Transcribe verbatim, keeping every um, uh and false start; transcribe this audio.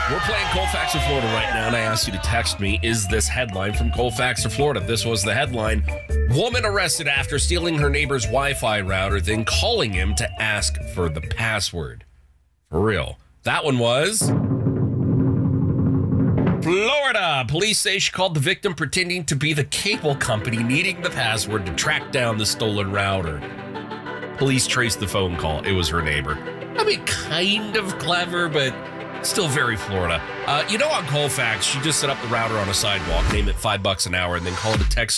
We're playing Colfax or Florida right now, and I asked you to text me, is this headline from Colfax or Florida? This was the headline. Woman arrested after stealing her neighbor's Wi-Fi router, then calling him to ask for the password. For real. That one was Florida. Police say she called the victim pretending to be the cable company needing the password to track down the stolen router. Police traced the phone call. It was her neighbor. I mean, kind of clever, but still very Florida. Uh, you know, on Colfax, she just set up the router on a sidewalk, name it five bucks an hour, and then call it a text